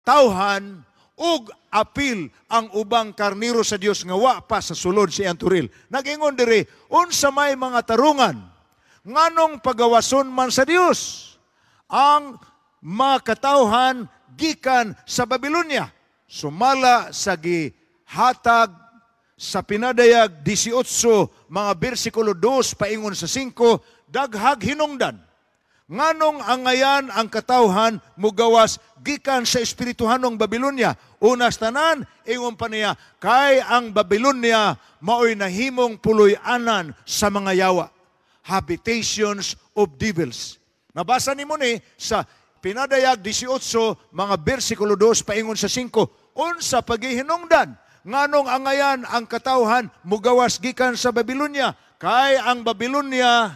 tawhan ug apil ang ubang karniro sa Dios nga wa pa sa sulod si Anturil. Nagingon diri, unsa may mga tarungan nganong pagawason man sa Dios ang mga katawhan gikan sa Babylonia. Sumala sa gihatag sa pinadayag 18 mga bersikulo 2 paingon sa 5, daghag hinungdan. Nganong angayan ang katawhan mugawas gikan sa espirituhanong Babylonia. Unas tanan, ingon pa niya, kay ang Babylonia mao'y nahimong puloy-anan sa mga yawa, habitations of devils. Nabasa ni mo ni sa pinadayag 18, mga bersikulo 2, paingon sa 5, unsa paghihinungdan, nganong angayan ang katawhan mugawas gikan sa Babylonia, kay ang Babylonia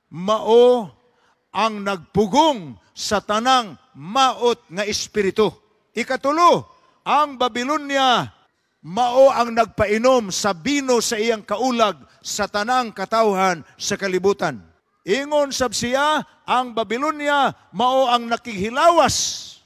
mao ang nagpugong sa tanang maot nga espiritu. Ikatulo, ang Babylonia mao ang nagpainom sa bino sa iyang kaulag sa tanang katawhan sa kalibutan. Ingon sab siya, ang Babylonia mao ang nakighilawas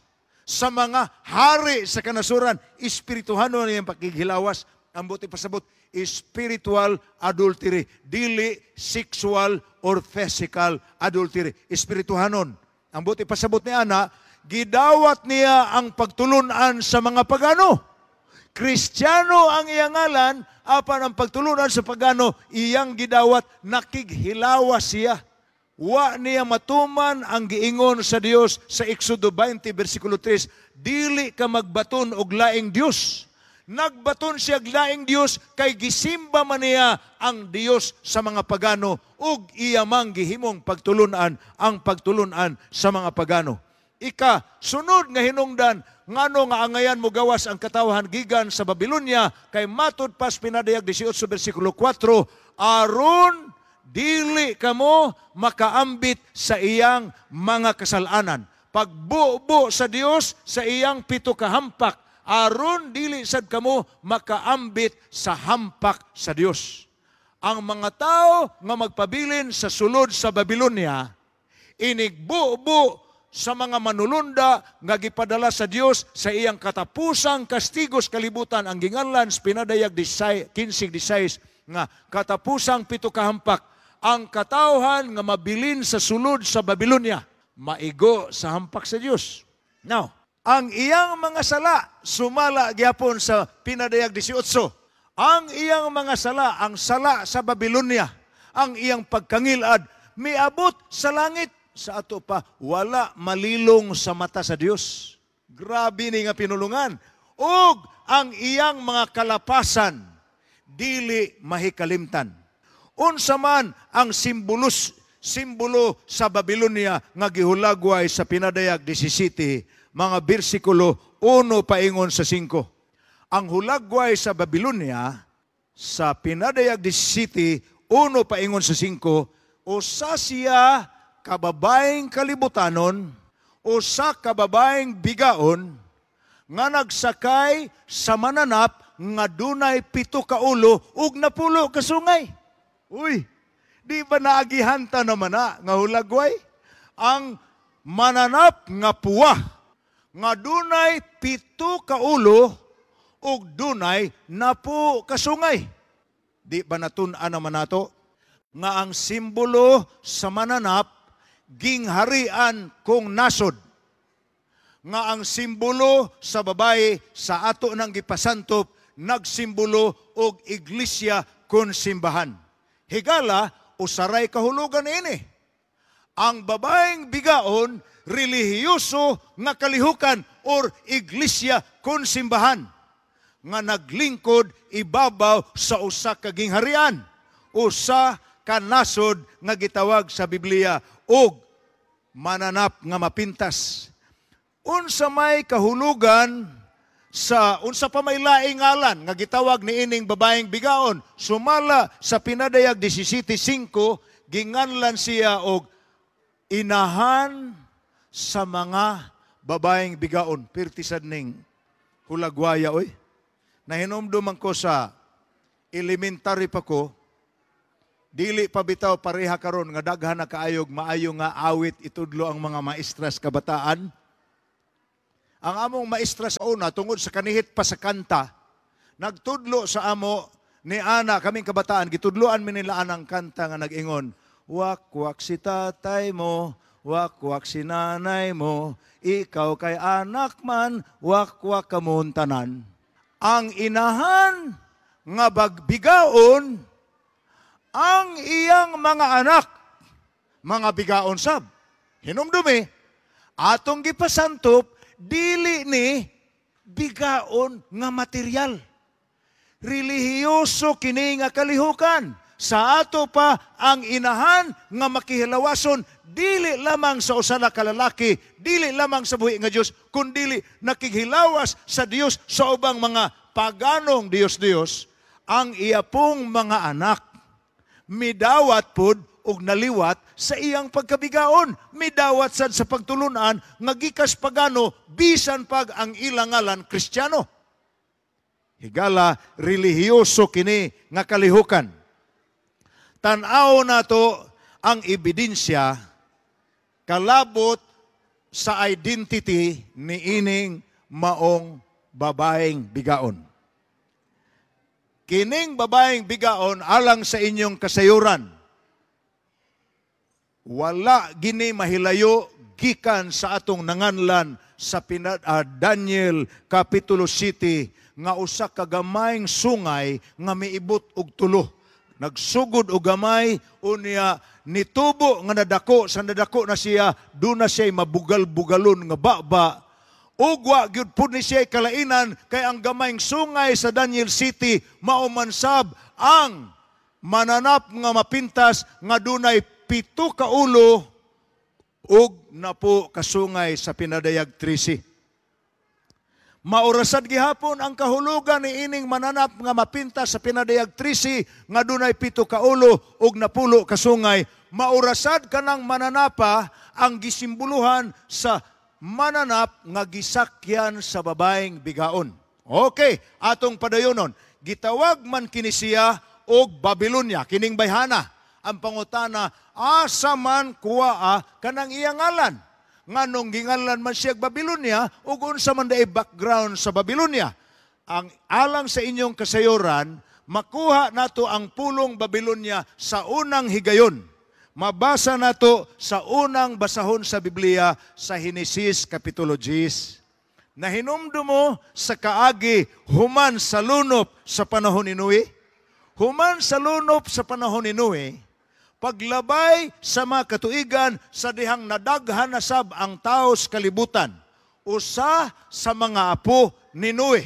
sa mga hari sa kanasuran. Espirituhano niyang pakighilawas. Ang buti pasabot, spiritual adultery, dili sexual or physical adultery. Espirituhanon. Ang buti pasabot ni Ana, gidawat niya ang pagtulunan sa mga pagano. Kristiyano ang iyang ngalan, apan ang pagtulunan sa pagano, iyang gidawat, nakighilawas siya. Wa niya matuman ang giingon sa Dios sa Exodo 20, versikulo 3, dili ka magbaton og laing Dios. Nagbaton siya laing Dios kay gisimba man niya ang Dios sa mga pagano ug iya mang gihimong pagtulunan ang pagtulunan sa mga pagano. Ika, sunod nga hinungdan, ngano nga angayan mo gawas ang katawhan gigan sa Babylonia, kay matud pas pinadayag 18 versikulo 4, aron dili kamo makaambit sa iyang mga kasalanan. Pagbubo sa Dios sa iyang pito ka hampak, aron dili sad kamo makaambit sa hampak sa Dios. Ang mga tao nga magpabilin sa sulod sa Babylonia, inigbubo sa mga manulunda nga gipadala sa Dios sa iyang katapusang kastigos kalibutan. Ang ginganlan pinadayag 15:16 nga katapusang pito ka hampak. Ang katawhan nga mabilin sa sulod sa Babylonia, maigo sa hampak sa Dios. Now, ang iyang mga sala, sumala gyapon sa pinadayag 18. Ang iyang mga sala, ang sala sa Babylonia, ang iyang pagkangilad, miabot sa langit. Sa ato pa, wala malilong sa mata sa Dios. Grabe ni nga pinulungan. Ug ang iyang mga kalapasan, dili mahikalimtan. Unsa man ang simbolo sa Babylonia nga gihulagway sa pinadayag 17, mga bersikulo 1 paingon sa 5. Ang hulagway sa Babylonia sa pinadayag 17, 1 paingon sa 5, usa siya kababaeng kalibutanon, usa kababaeng bigaon nga nagsakay sa mananap nga dunay 7 ka ulo ug napulo ka sungay. Uy, di ba naagihanta naman nga hulagway? Ang mananap nga puwa nga dunay 7 ka ulo ug dunay napu kasungay. Di ba natun-an naman nato nga ang simbolo sa mananap gingharian kung nasod, nga ang simbolo sa babae sa ato nang gipasantop nagsimbolo og iglesia kun simbahan. Higala usaray kahulugan ini. Ang babaeng bigaon relihiyoso nga kalihukan or iglesia kun simbahan nga naglingkod ibabaw sa usa ka gingharian, usa ka nasod nga gitawag sa Biblia og mananap nga mapintas. Unsa may kahulugan sa unsa pa may laing ngalan nga gitawag ni ining babaeng bigaon, sumala sa pinadayag 17:5, ginganlan siya og inahan sa mga babaeng bigaon. Pirtisad ning hulagwaya oy. Nahinomdum ko sa elementary pa ko, dili pa bitaw pareha karon nga daghan na kaayog maayo nga awit itudlo ang mga maestras kabataan. Ang among maestra sa una, tungod sa kanihit pa sa kanta, nagtudlo sa amo ni Ana, kaming kabataan, gitudloan mi nila anang kanta nga nag-ingon, wakwak si tatay mo, wakwak si nanay mo, ikaw kay anak man, wakwak kamon tanan. Ang inahan nga bagbigaon, ang iyang mga anak, mga bigaon sab. Hinumdumi, atong gipasantop, dili ni bigaon nga material. Relihiyoso kini nga kalihukan. Sa ato pa ang inahan nga makihilawason, dili lamang sa usala ka lalaki, dili lamang sa buhi nga Dios, kundi nakighilawas sa Dios sa ubang mga paganong Dios-Dios, ang iya pong mga anak midawat pud og naliwat sa iyang pagkabigaon, midawat sad sa pagtulunan nga gikas pagano bisan pag ang ilang ngalan Kristiyano. Higala relihiyoso kini nga kalihukan. Tan-aw nato ang ebidensya kalabot sa identity ni ining maong babaeng bigaon. Kining babaeng bigaon alang sa inyong kasayuran, wala gini mahilayo gikan sa atong nanganlan sa Daniel Kapitulo 7 nga usa ka gamayng sungay nga miibot og tulo. Nagsugod og gamay, unya nitubo nga nadako, sa nadako na siya, doon na siya mabugal-bugalon nga baba. Ugwa, gyud po ni siya kalainan, kay ang gamayng sungay sa Daniel City, maumansab ang mananap nga mapintas, nga dunay 7 ka ulo, ug na po kasungay sa pinadayag 13. Maurasad gihapon ang kahulugan ni ining mananap nga mapintas sa pinadayag 13 nga dunay 7 ka ulo ug napulo ka sungay. Maurasad kanang mananapa ang gisimbuluhan sa mananap nga gisakyan sa babaeng bigaon. Okay, atong padayonon. Gitawag man kini siya og Babilonia, kining bayhana. Ang pangutana, asa man kuwaa kanang iyang ngalan? Nganong gingalan man siya Babilonia, ug unsa man daay background sa Babilonia. Ang alang sa inyong kasayuran, makuha nato ang pulong Babilonia sa unang higayon. Mabasa nato sa unang basahon sa Biblia sa Henesis Kapitulo 10. Nahinumdumo sa kaagi human sa lunop sa panahon ni Noe. Human sa lunop sa panahon ni Noe, paglabay sa mga katuigan sa dihang nadaghan na sab ang tao sa kalibutan, usa sa mga apo ni Noe,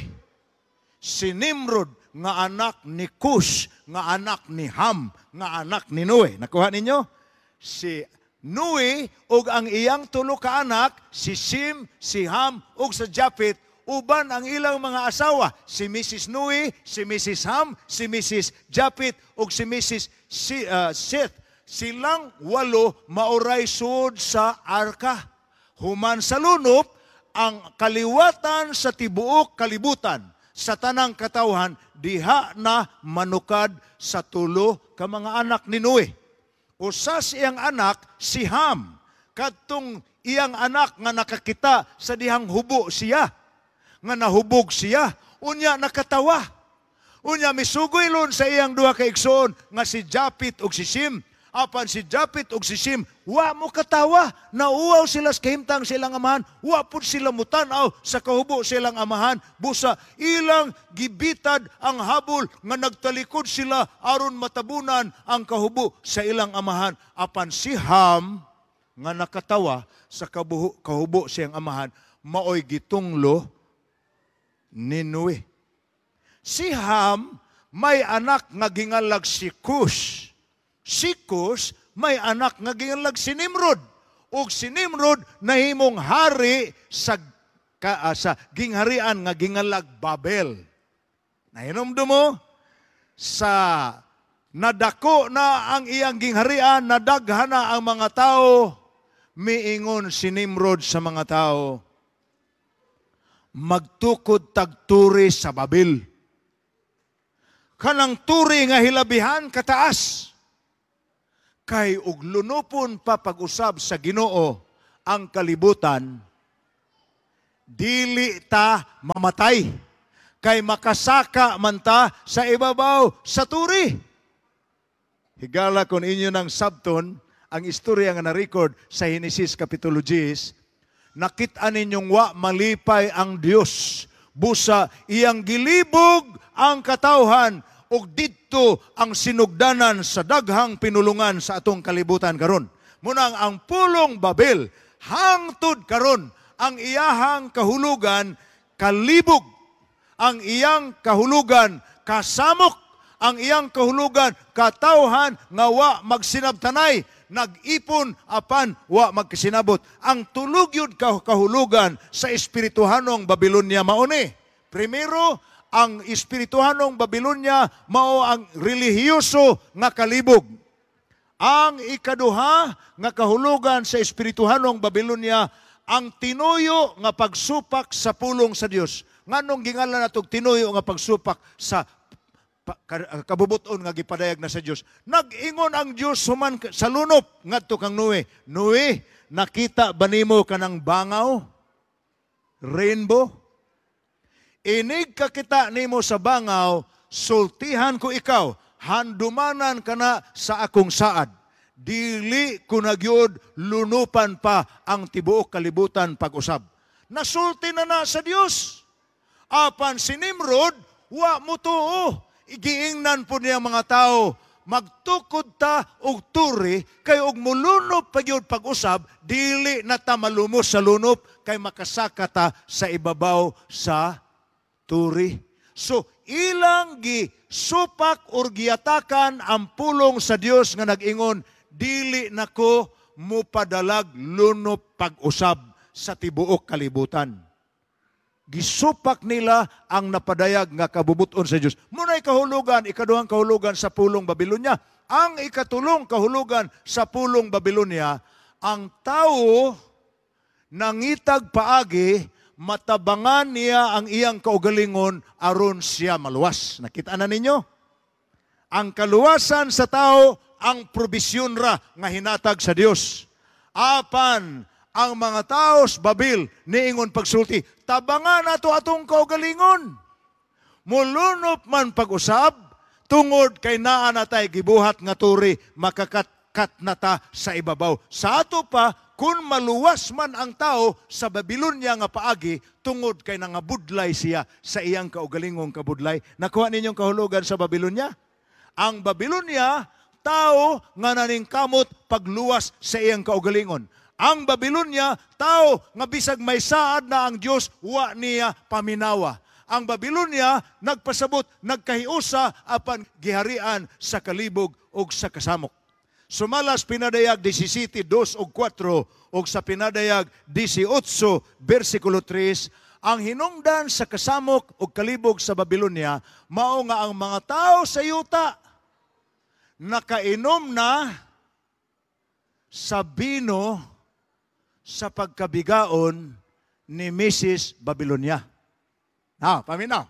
si Nimrod nga anak ni Cush, nga anak ni Ham, nga anak ni Noe. Nakuha ninyo? Si Noe ug ang iyang tulo ka anak, si Sim, si Ham ug sa Japhet, uban ang ilang mga asawa, si Mrs. Noe, si Mrs. Ham, si Mrs. Japhet ug si Mrs. Seth. Silang 8 mauray sud sa arka. Human sa lunop, ang kaliwatan sa tibuok kalibutan, sa tanang katawhan, diha na manukad sa tulo ka mga anak ni Noe. Usa siyang anak, si Ham, kadtong iyang anak nga nakakita sa dihang hubo siya, nga nahubog siya, unya nakatawa. Unya misugoylon sa iyang duha ka igsoon nga si Japhet ug si Sim. Apan si Japhet ug si Sim, wa mo katawa, nauwaw sila sa kahimtang silang amahan, wa pud sila mutanaw sa kahubo silang amahan, busa ilang gibitad ang habol nga nagtalikod sila aron matabunan ang kahubo sa ilang amahan. Apan si Ham nga nakatawa sa kahubo siyang amahan, maoy gitunglo ni Noe. Si Ham may anak nga gingalag si Cush. Si Cush may anak nga gingalag si Nimrod. Ug si Nimrod nahimong hari sa gingharian nga gingalag Babel. Nahinomdom mo? Sa nadako na ang iyang gingharian, nadaghan na ang mga tao, miingon si Nimrod sa mga tao, magtukod tagturi sa Babel. Kanang turi nga hilabihan kataas. Kay ug lunupon pa pag-usab sa Ginoo ang kalibutan, dili ta mamatay. Kay makasaka man ta sa ibabaw sa turi. Higala kon inyo ng sabton, ang istorya nga na-record sa Genesis Kapitulo 10, nakita ninyong wa malipay ang Dios. Busa iyang gilibog ang katawhan ug didto ang sinugdanan sa daghang pinulungan sa atong kalibutan karon. Munang ang pulong Babel hangtod karon ang iyahang kahulugan kalibog, ang iyang kahulugan kasamok, ang iyang kahulugan katawhan nga wa magsinabtanay, nag-ipon apan wa magkasinabot. Ang tulog yun kahulugan sa espirituhanong Babilonia mauni. Primero, ang espirituhanong Babilonia mao ang relihiyoso nga kalibog. Ang ikaduha nga kahulugan sa espirituhanong Babilonia ang tinuyo nga pagsupak sa pulong sa Dios. Nganong gingalan natog tinuyo nga pagsupak sa kabubuton nga gipadayag na sa Dios. Nag-ingon ang Dios human sa lunop ngadto kang Noe. Noe, nakita ba nimo kanang bangaw? Rainbow? Inig kakita nimo sa bangaw, sultihan ko ikaw, handumanan ka na sa akong saad. Dili ko nagyod lunupan pa ang tibuok kalibutan pag-usab. Nasulti na sa Dios. Apan si Nimrod, wa mo tuo. Igiingnan po niya mga tao, magtukod ta og turi, kay og mulunop pagyud pag-usab, dili na ta malumos sa lunop, kay makasaka ta sa ibabaw sa turi. So, ilang gisupak or giatakan ang pulong sa Dios nga nag-ingon, dili nako mupadalag lunop pag-usab sa tibuok kalibutan. Gisupak nila ang napadayag nga kabubuton sa Dios. Muna'y kahulugan, ikaduhang kahulugan sa pulong Babilonia. Ang ikatulong kahulugan sa pulong Babilonia, ang tao nangitag paagi, matabangan niya ang iyang kaugalingon aron siya maluwas. Nakita na ninyo? Ang kaluwasan sa tao, ang probisyon ra nga hinatag sa Dios. Apan, ang mga tao sa Babil, niingon pagsulti, tabangan nato atong kaugalingon. Mulunop man pag-usab, tungod kay naa natay gibuhat nga turi, makakat na ta sa ibabaw. Sa ato pa, kung maluwas man ang tao sa Babilonia nga paagi, tungod kay nangabudlay siya sa iyang kaugalingong kabudlay. Nakuha ninyong kahulugan sa Babilonia? Ang Babilonia, tao nga naningkamot pagluwas sa iyang kaugalingon. Ang Babilonia, tao nga bisag may saad na ang Dios, wa niya paminawa. Ang Babilonia, nagpasabot, nagkahiusa, apan giharian sa kalibog o sa kasamok. Sumalas pinadayag 17, 2 o 4, o sa pinadayag 18, versikulo 3, ang hinungdan sa kasamok o kalibog sa Babilonia, mao nga ang mga tao sa yuta, nakainom na sa bino sa pagkabigaon ni Mrs. Babilonia. Paminaw.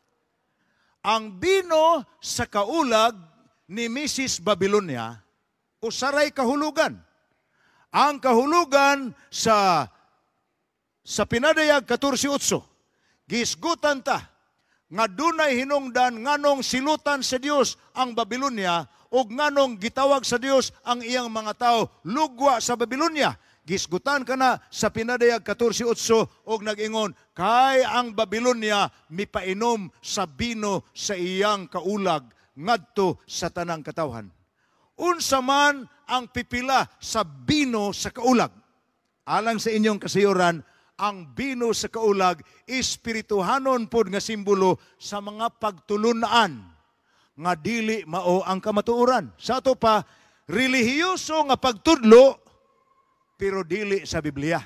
Ang bino sa kaulag ni Mrs. Babilonia, usaray kahulugan. Ang kahulugan sa pinadayag 14:8, gisgutan ta, nga dunay hinungdan nganong silutan sa Dios ang Babilonia, o nganong gitawag sa Dios ang iyang mga tao, lugwa sa Babilonia. Gisgutan ka na sa pinadayag 14:8 og nag-ingon, kay ang Babilonia mipainom sa bino sa iyang kaulag ngadto sa tanang katawhan. Unsa man ang pipila sa bino sa kaulag? Alang sa inyong kasayuran, ang bino sa kaulag espirituhanon pod nga simbolo sa mga pagtulunan nga dili mao ang kamatuoran. Sa ato pa, relihiyoso nga pagtudlo pero dili sa Biblia.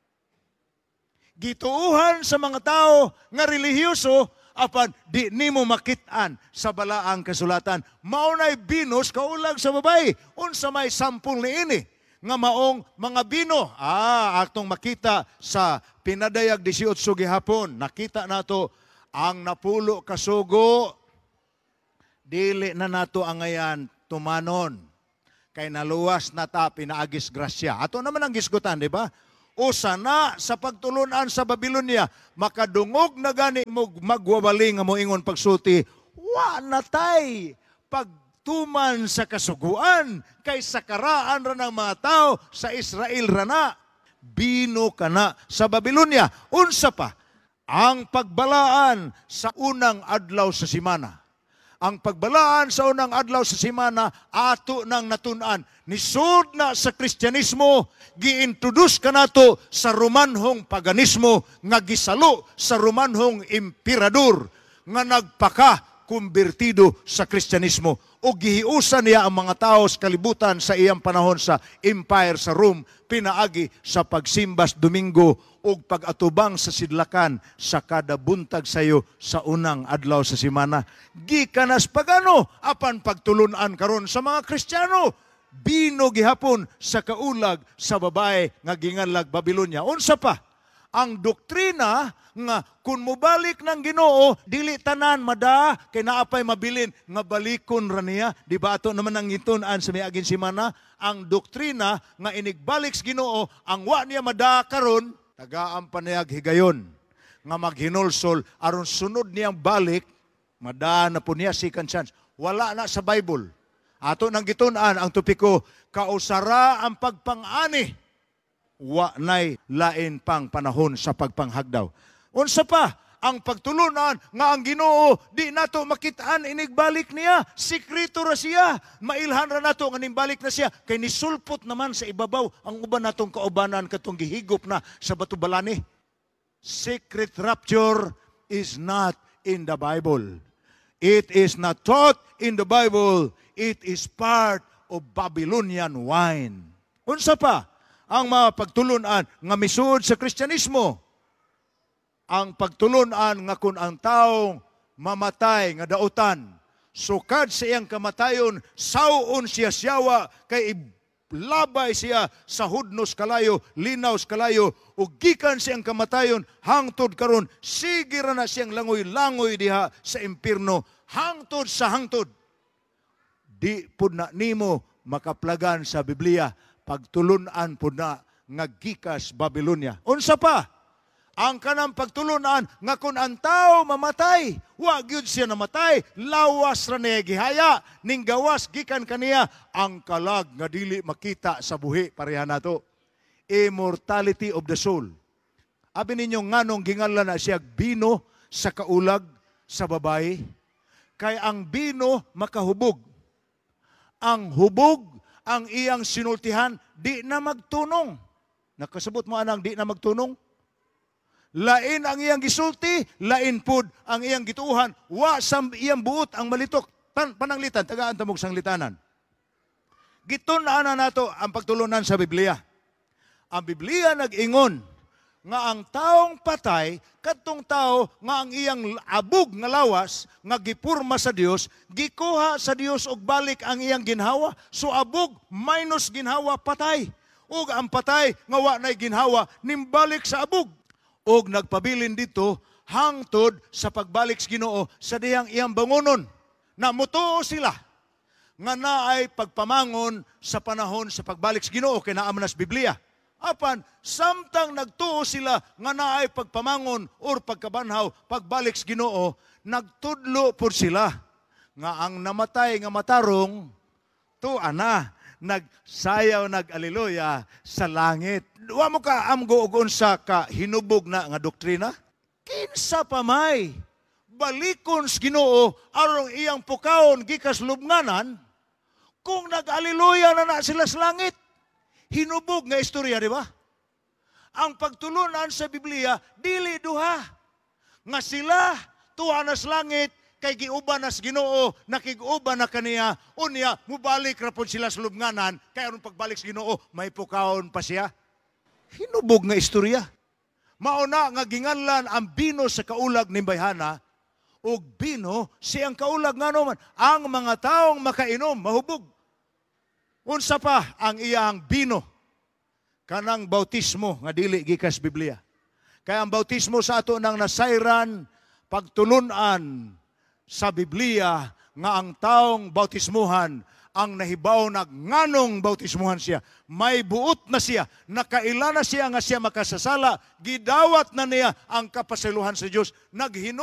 Gituuhan sa mga tao nga relihiyoso, apan di nimo makitaan sa balaang kasulatan. Maunay binos kaulag sa babae. Unsa may sampul niini nga maong mga bino. Atong makita sa pinadayag 18 gihapon. Nakita nato ang napulo kasugo, dili na nato angayan tumanon. Kay naluwas na ta pinaagis grasya. Ato naman ang gisgutan, di ba? usa na sa pagtulunan sa Babylonia, makadungog na gani mo magwawali nga moingon pagsulti, wa natay pagtuman sa kasuguan kay sakaraan ra ng mga tao sa Israel rana. Bino kana sa Babylonia. Unsa pa? Ang pagbalaan sa unang adlaw sa simana. Ang pagbalaan sa unang adlaw sa simana, ato nang natunan. Nisud na sa Kristyanismo, gi-introduce ka nato sa Romanhong paganismo, nga gisalo sa Romanhong emperador, nga nagpaka-kumbirtido sa Kristyanismo. O gihiusan niya ang mga tao sa kalibutan sa iyang panahon sa empire sa Rome, pinaagi sa pagsimbas Domingo o pag-atubang sa sidlakan sa kada buntag sayo sa unang adlaw sa simana. Gikanas pagano apan pagtulunan karon sa mga Kristiyano, bino gihapon sa kaulag sa babae nga ginganlag Babylonia. Unsa pa? Ang doktrina nga kung mubalik ng Ginoo, dili tanan mada kay naapay mabilin nga balikon ra niya. Di ba ato naman ang ngitun-an sa miaging simana? Ang doktrina nga inigbalik sa Ginoo, ang wa niya mada karon, tagaan pa niya higayon nga maghinulsol aron sunod niyang balik, mada na po niya second chance. Wala na sa Bible. Ato nang gitun-an ang topiko, kausara ang pagpangani. Wa nay lain pang panahon sa pagpanghagdaw. Unsa pa? Ang pagtulunan nga ang Ginoo di nato makitaan inigbalik niya. Sikreto ra siya. Mailhan ra nato nga nimbalik na siya kay nisulpot naman sa ibabaw ang uban natong kaubanan katong gihigop na sa batubalani. Secret rapture is not in the Bible. It is not taught in the Bible. It is part of Babylonian wine. Unsa pa? Ang mga pagtulunan nga misud sa Kristyanismo. Ang pagtulunan nga kung ang taong mamatay nga dautan, sukad sa iyang kamatayon, sawon siya siyawa, kay labay siya sa hudnos kalayo, linaws kalayo, ug gikan siyang kamatayon, hangtod karon, sige ra na siyang langoy-langoy diha sa impierno, hangtod sa hangtod. Di pud na nimo makaplagan sa Biblia, pagtulunan po na nga gikas Babylonia. Unsa pa? Ang kanang pagtulunan nga kung ang tao mamatay, wa gyud siya namatay, lawas ra niya gihaya, ning gawas gikan kaniya ang kalag nga dili makita sa buhi. Pareha nato. Immortality of the soul. Abi ninyo nganong gingalan na siya bino sa kaulag sa babae? Kay ang bino makahubog. Ang hubog ang iyang sinultihan, di na magtunong. Nakasabot mo anang di na magtunong? Lain ang iyang gisulti, lain pud ang iyang gituuhan. Wa sa iyang buot ang malitok. Pananglitan, tagaan tamog sanglitanan. Gitun-an na nato ang pagtulunan sa Biblia. Ang Biblia nag-ingon nga ang taong patay, katong tao nga ang iyang abog nga lawas, nga gipurma sa Dios, gikuha sa Dios og balik ang iyang ginhawa. So abog minus ginhawa, patay. Ug ang patay nga wa nay ginhawa, nimbalik sa abog. Ug nagpabilin dito hangtod sa pagbalik sa Ginoo sa diyang iyang bangunon. Namutuo sila nga naay pagpamangon sa panahon sa pagbalik sa Ginoo kay naa man sa Biblia. Apan, samtang nagtuo sila nga naay pagpamangon or pagkabanhaw, pagbalik sa Ginoo, nagtudlo po sila nga ang namatay nga matarong, tuwa na, nagsayaw, nag-aleluya sa langit. Wa mo ka amgo og unsa ka hinubog na nga doktrina? Kinsa pa may balikon sa Ginoo aron iyang pukaon gikas lubnganan kung nag-aleluya na sila sa langit. Hinubog nga istorya, di ba? Ang pagtulunan sa Biblia, dili duha. Nga sila, tuwa na sa langit, kay giuban na sa Ginoo, nakiguban na kaniya, unya, mubalik ra pud sila sa lubnganan, kaya anong pagbalik sa Ginoo, may pukaon pa siya. Hinubog nga istorya. Mauna nga ginganlan ang bino sa kaulag ni bayhana, ug bino siyang kaulag nga naman, ang mga taong makainom, mahubog. Unsa pa ang iyang bino? Kanang bautismo nga dili gikas Biblia. Kaya ang bautismo sa ato nang nasayran pagtulunan sa Biblia nga ang taong bautismuhan ang nahibaw na nganong bautismuhan siya. May buot na siya, nakaila na siya nga siya makasasala, gidawat na niya ang kapasaylohan sa Dios,